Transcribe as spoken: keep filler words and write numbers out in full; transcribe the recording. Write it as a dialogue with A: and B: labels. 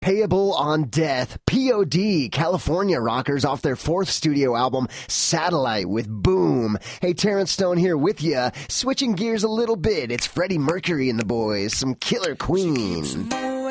A: Payable on Death, P O D, California rockers off their fourth studio album, Satellite with Boom. Hey, Terrence Stone here with ya. Switching gears a little bit, it's Freddie Mercury and the boys, some Killer Queen.